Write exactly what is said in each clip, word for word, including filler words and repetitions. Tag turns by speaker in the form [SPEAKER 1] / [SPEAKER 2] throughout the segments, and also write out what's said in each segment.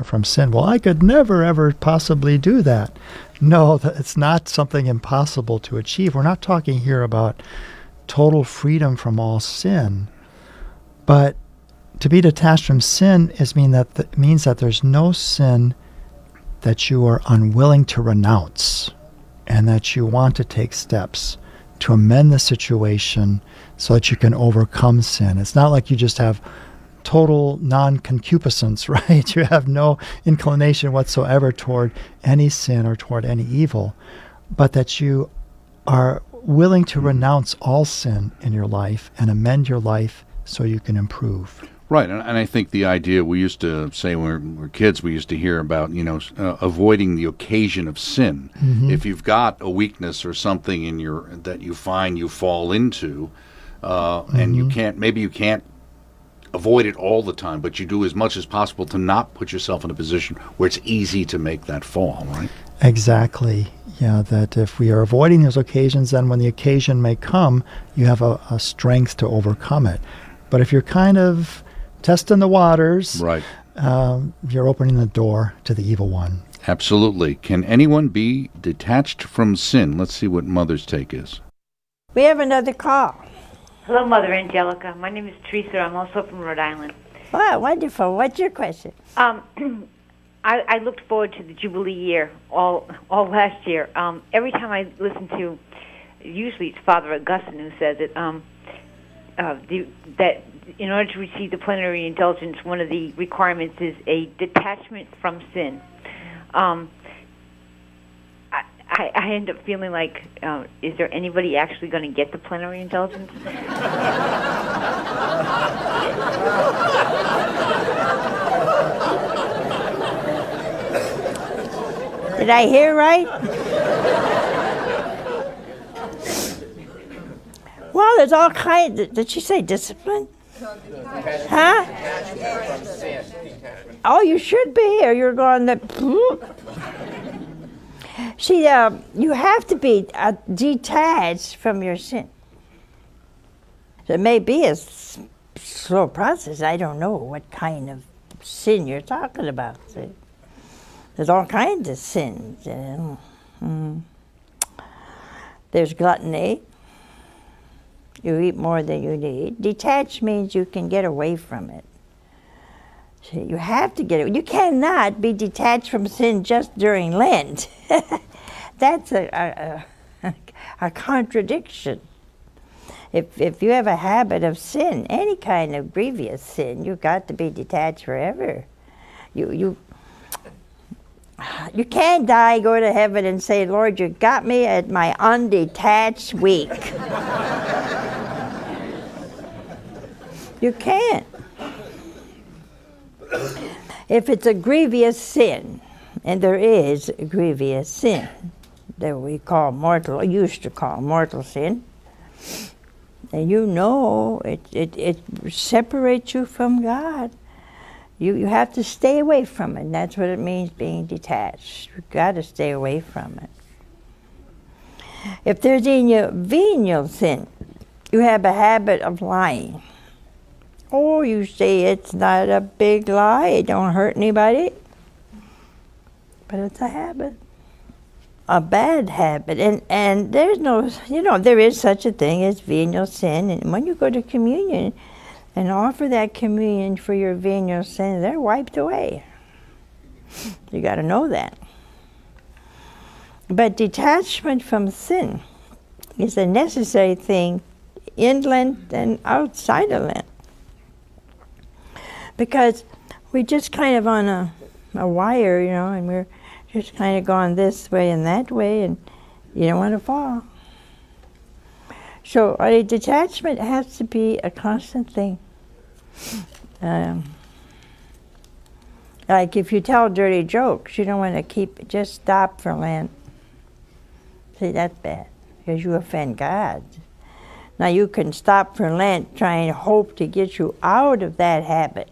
[SPEAKER 1] detachment from sin. Well, I could never, ever possibly do that. No, it's not something impossible to achieve. We're not talking here about total freedom from all sin. But to be detached from sin is mean that th- means that there's no sin that you are unwilling to renounce, and that you want to take steps to amend the situation so that you can overcome sin. It's not like you just have total non-concupiscence, right? You have no inclination whatsoever toward any sin or toward any evil, but that you are willing to renounce all sin in your life and amend your life so you can improve.
[SPEAKER 2] Right, and, and I think the idea we used to say when we were, we were kids, we used to hear about, you know, uh, avoiding the occasion of sin. Mm-hmm. If you've got a weakness or something in your that you find you fall into, uh, mm-hmm. and you can't, maybe you can't avoid it all the time, but you do as much as possible to not put yourself in a position where it's easy to make that fall, right?
[SPEAKER 1] Exactly. Yeah, that if we are avoiding those occasions, then when the occasion may come, you have a, a strength to overcome it. But if you're kind of testing the waters,
[SPEAKER 2] right,
[SPEAKER 1] um, you're opening the door to the evil one.
[SPEAKER 2] Absolutely. Can anyone be detached from sin? Let's see what Mother's take is.
[SPEAKER 3] We have another call.
[SPEAKER 4] Hello, Mother Angelica. My name is Teresa. I'm also from Rhode Island.
[SPEAKER 3] Wow, wonderful. What's your question?
[SPEAKER 4] Um, I, I looked forward to the Jubilee year all all last year. Um, every time I listen to, usually it's Father Augustine who says it, um, uh, the, that in order to receive the plenary indulgence, one of the requirements is a detachment from sin. Um, I, I, I end up feeling like, uh, is there anybody actually going to get the plenary indulgence?
[SPEAKER 3] Did I hear right? Well, there's all kinds. Did she say discipline? Huh? Oh, you should be, or you're going to. See, uh, you have to be uh, detached from your sin. So it may be a s- slow process. I don't know what kind of sin you're talking about. See? There's all kinds of sins. You know? mm. There's gluttony. You eat more than you need. Detached means you can get away from it. So you have to get it. You cannot be detached from sin just during Lent. That's a, a, a, a contradiction. If if you have a habit of sin, any kind of grievous sin, you've got to be detached forever. You you you can't die, go to heaven, and say, "Lord, you got me at my undetached week." You can't. If it's a grievous sin, and there is a grievous sin that we call mortal, used to call mortal sin, and you know it, it, it separates you from God. You, you have to stay away from it, and that's what it means being detached. You've got to stay away from it. If there's any venial sin, you have a habit of lying. Oh, you say it's not a big lie, it don't hurt anybody. But it's a habit. A bad habit. And and there's no, you know, there is such a thing as venial sin. And when you go to communion and offer that communion for your venial sin, they're wiped away. You got to know that. But detachment from sin is a necessary thing in Lent and outside of Lent. Because we're just kind of on a, a wire, you know, and we're just kind of going this way and that way, and you don't want to fall. So a detachment has to be a constant thing. Um, like if you tell dirty jokes, you don't want to keep, just stop for Lent. See, that's bad, because you offend God. Now you can stop for Lent, try and hope to get you out of that habit.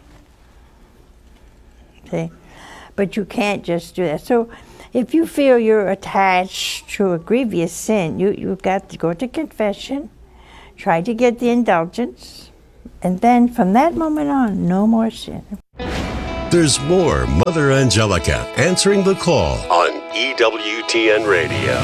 [SPEAKER 3] See? But you can't just do that. So if you feel you're attached to a grievous sin, you, you've got to go to confession, try to get the indulgence, and then from that moment on, no more sin.
[SPEAKER 5] There's more Mother Angelica answering the call on E W T N Radio.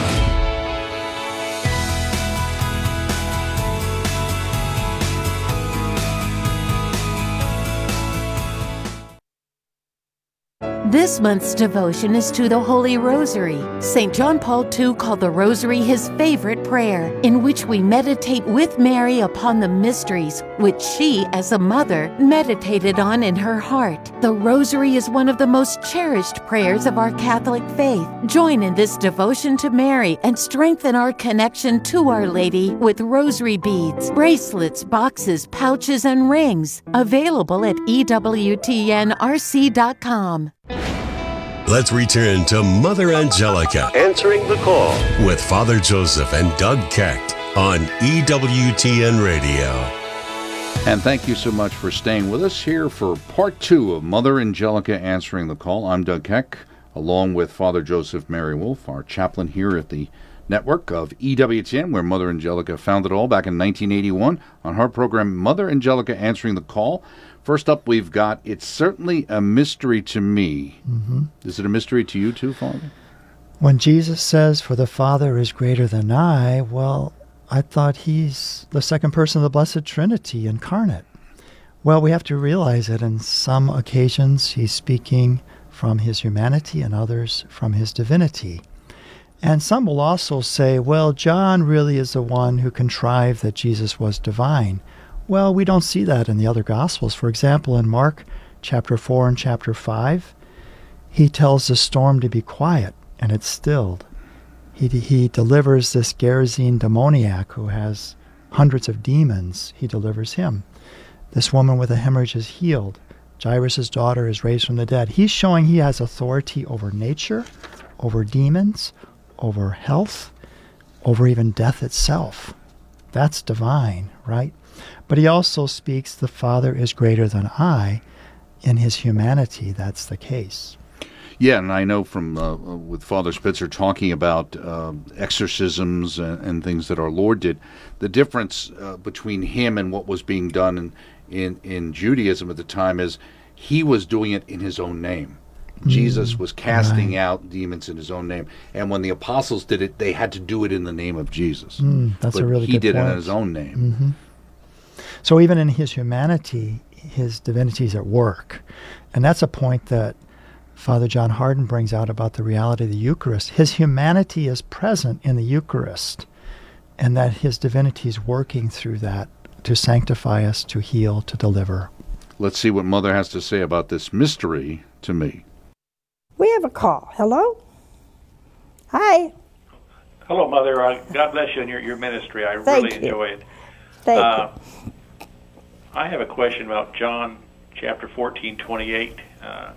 [SPEAKER 6] This month's devotion is to the Holy Rosary. Saint John Paul the Second called the Rosary his favorite prayer, in which we meditate with Mary upon the mysteries which she, as a mother, meditated on in her heart. The Rosary is one of the most cherished prayers of our Catholic faith. Join in this devotion to Mary and strengthen our connection to Our Lady with rosary beads, bracelets, boxes, pouches, and rings. Available at E W T N R C dot com.
[SPEAKER 5] Let's return to Mother Angelica answering the call with Father Joseph and Doug Keck on E W T N Radio.
[SPEAKER 2] And thank you so much for staying with us here for part two of Mother Angelica Answering the Call. I'm Doug Keck, along with Father Joseph Mary Wolf, our chaplain here at the network of E W T N, where Mother Angelica founded all back in nineteen eighty-one on her program Mother Angelica Answering the Call. First up, we've got It's Certainly a Mystery to Me. Mm-hmm. Is it a mystery to you too, Father?
[SPEAKER 1] When Jesus says, "For the Father is greater than I," well, I thought he's the second person of the Blessed Trinity incarnate. Well, we have to realize that in some occasions he's speaking from his humanity and others from his divinity. And some will also say, well, John really is the one who contrived that Jesus was divine. Well, we don't see that in the other Gospels. For example, in Mark chapter four and chapter five, he tells the storm to be quiet, and it's stilled. He, he delivers this Gerasene demoniac who has hundreds of demons. He delivers him. This woman with a hemorrhage is healed. Jairus' daughter is raised from the dead. He's showing he has authority over nature, over demons, over health, over even death itself. That's divine, right? But he also speaks, the Father is greater than I. In his humanity, that's the case.
[SPEAKER 2] Yeah, and I know from uh, with Father Spitzer talking about uh, exorcisms and, and things that our Lord did, the difference uh, between him and what was being done in, in, in Judaism at the time is he was doing it in his own name. Jesus was casting right. out demons in his own name. And when the apostles did it, they had to do it in the name of Jesus.
[SPEAKER 1] Mm, that's
[SPEAKER 2] but
[SPEAKER 1] a really
[SPEAKER 2] he
[SPEAKER 1] good
[SPEAKER 2] did
[SPEAKER 1] point.
[SPEAKER 2] it in his own name.
[SPEAKER 1] Mm-hmm. So even in his humanity, his divinity is at work. And that's a point that Father John Hardin brings out about the reality of the Eucharist. His humanity is present in the Eucharist, and that his divinity is working through that to sanctify us, to heal, to deliver.
[SPEAKER 2] Let's see what Mother has to say about this mystery to me.
[SPEAKER 3] We have a call. Hello? Hi.
[SPEAKER 7] Hello, Mother. Uh, God bless you in your, your ministry. I
[SPEAKER 3] Thank
[SPEAKER 7] really
[SPEAKER 3] you.
[SPEAKER 7] enjoy it.
[SPEAKER 3] Thank
[SPEAKER 7] uh,
[SPEAKER 3] you.
[SPEAKER 7] I have a question about John chapter fourteen twenty-eight. Uh,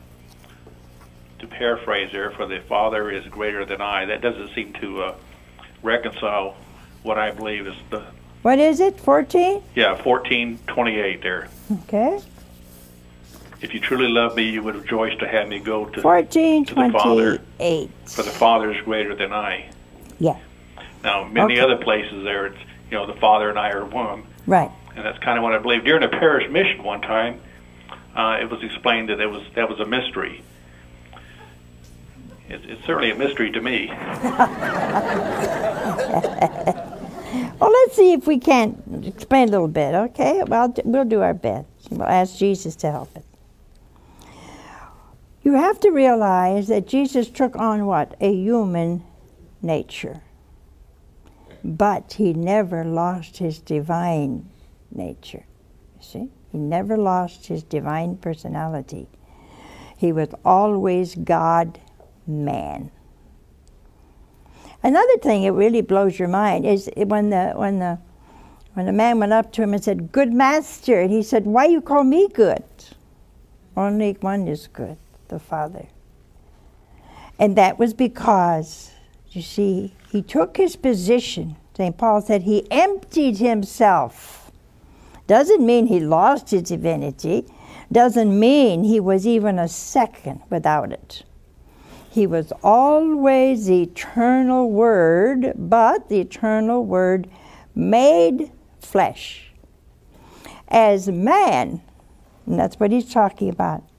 [SPEAKER 7] to paraphrase there, for the Father is greater than I. That doesn't seem to uh, reconcile what I believe is the...
[SPEAKER 3] What is it, fourteen?
[SPEAKER 7] Yeah, fourteen twenty-eight there.
[SPEAKER 3] Okay.
[SPEAKER 7] If you truly love me, you would rejoice to have me go to,
[SPEAKER 3] fourteen
[SPEAKER 7] to the Father.
[SPEAKER 3] twenty-eight.
[SPEAKER 7] For the Father is greater than I.
[SPEAKER 3] Yeah.
[SPEAKER 7] Now, many
[SPEAKER 3] Okay.
[SPEAKER 7] other places there, it's, you know, the Father and I are one.
[SPEAKER 3] Right.
[SPEAKER 7] And that's kind of what I believe. During a parish mission one time, uh, it was explained that it was that was a mystery. It's, it's certainly a mystery to me.
[SPEAKER 3] Well, let's see if we can explain a little bit, okay? Well, we'll do our best. We'll ask Jesus to help us. You have to realize that Jesus took on what? A human nature. But he never lost his divine nature. You see? He never lost his divine personality. He was always God-man. Another thing that really blows your mind is when the when the when the man went up to him and said, "Good master," and he said, "Why you call me good? Only one is good, the Father." And that was because, you see, he took his position. Saint Paul said he emptied himself. Doesn't mean he lost his divinity. Doesn't mean he was even a second without it. He was always the eternal Word, but the eternal Word made flesh. As man, and that's what he's talking about,